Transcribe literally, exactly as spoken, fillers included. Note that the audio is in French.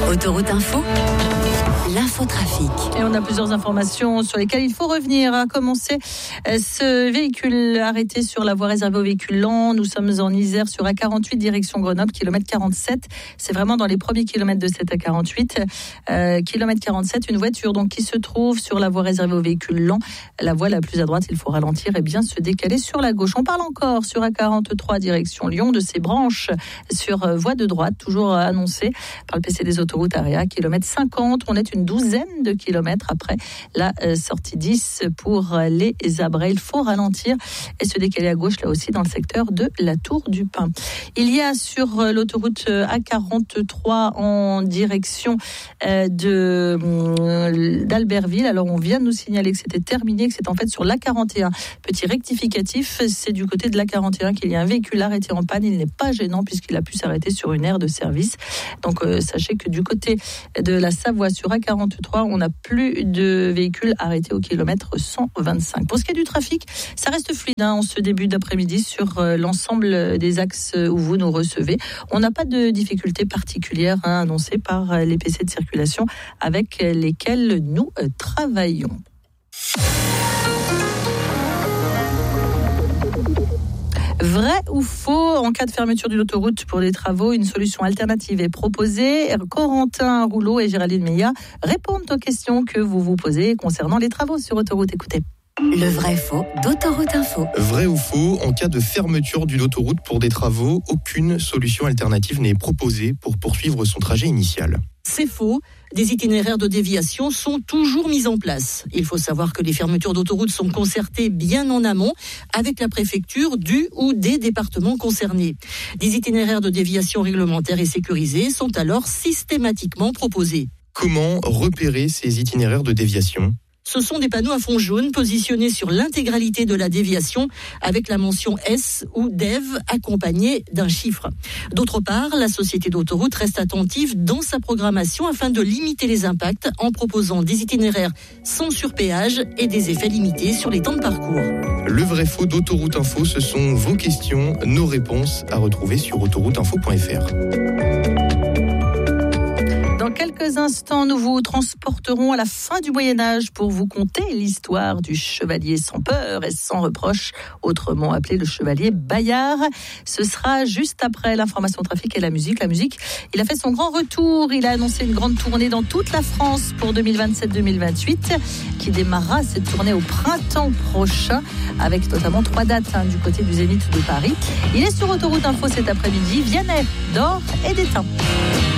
Autoroute Info, l'infotrafic. Et on a plusieurs informations sur lesquelles il faut revenir. À commencer, ce véhicule arrêté sur la voie réservée aux véhicules lents. Nous sommes en Isère sur A quarante-huit, direction Grenoble, kilomètre quarante-sept. C'est vraiment dans les premiers kilomètres de cette A quarante-huit. Euh, kilomètre quarante-sept, une voiture donc qui se trouve sur la voie réservée aux véhicules lents. La voie la plus à droite, il faut ralentir et bien se décaler sur la gauche. On parle encore sur A quarante-trois, direction Lyon, de ces branches sur voie de droite, toujours annoncée par le P C des autoroutes Area, kilomètre cinquante. On est une douzaine de kilomètres après la euh, sortie dix pour les Abrets. Il faut ralentir et se décaler à gauche, là aussi, dans le secteur de la Tour du Pin. Il y a sur euh, l'autoroute A quarante-trois en direction euh, de, euh, d'Albertville. Alors, on vient de nous signaler que c'était terminé, que c'est en fait sur l'A quarante et un. Petit rectificatif, c'est du côté de l'A quarante et un qu'il y a un véhicule arrêté en panne. Il n'est pas gênant puisqu'il a pu s'arrêter sur une aire de service. Donc, euh, sachez que du côté de la Savoie sur A quarante-trois, on n'a plus de véhicules arrêtés au kilomètre cent vingt-cinq. Pour ce qui est du trafic, ça reste fluide hein, en ce début d'après-midi sur euh, l'ensemble des axes où vous nous recevez. On n'a pas de difficultés particulières hein, annoncées par les P C de circulation avec lesquels nous euh, travaillons. Vrai ou faux, en cas de fermeture d'une autoroute pour des travaux, une solution alternative est proposée. Corentin Rouleau et Géraldine Meillat répondent aux questions que vous vous posez concernant les travaux sur autoroute. Écoutez. Le vrai faux d'Autoroute Info. Vrai ou faux, en cas de fermeture d'une autoroute pour des travaux, aucune solution alternative n'est proposée pour poursuivre son trajet initial. C'est faux. Des itinéraires de déviation sont toujours mis en place. Il faut savoir que les fermetures d'autoroutes sont concertées bien en amont avec la préfecture du ou des départements concernés. Des itinéraires de déviation réglementaires et sécurisés sont alors systématiquement proposés. Comment repérer ces itinéraires de déviation ? Ce sont des panneaux à fond jaune positionnés sur l'intégralité de la déviation avec la mention S ou D E V accompagnée d'un chiffre. D'autre part, la société d'autoroute reste attentive dans sa programmation afin de limiter les impacts en proposant des itinéraires sans surpéage et des effets limités sur les temps de parcours. Le vrai faux d'Autoroute Info, ce sont vos questions, nos réponses à retrouver sur autoroute info point f r. Dans quelques instants, nous vous transporterons à la fin du Moyen-Âge pour vous conter l'histoire du chevalier sans peur et sans reproche, autrement appelé le chevalier Bayard. Ce sera juste après l'information trafic et la musique. La musique, il a fait son grand retour. Il a annoncé une grande tournée dans toute la France pour deux mille vingt-sept deux mille vingt-huit, qui démarrera cette tournée au printemps prochain, avec notamment trois dates hein, du côté du Zénith de Paris. Il est sur Autoroute Info cet après-midi. Vianney, d'Or et d'Étain.